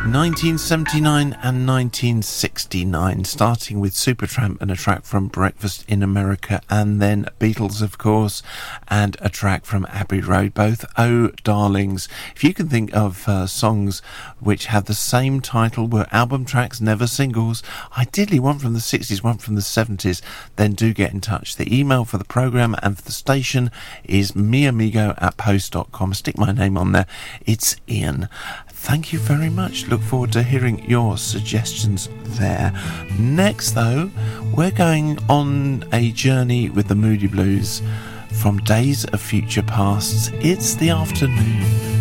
1979 and 1969, starting with Supertramp and a track from Breakfast in America, and then Beatles, of course, and a track from Abbey Road, both Oh Darlings. If you can think of songs which have the same title, were album tracks, never singles, ideally one from the 60s, one from the 70s, then do get in touch. The email for the programme and for the station is miamigo@post.com. Stick my name on there. It's Ian. Thank you very much. Look forward to hearing your suggestions there. Next, though, we're going on a journey with the Moody Blues from Days of Future Past. It's the afternoon.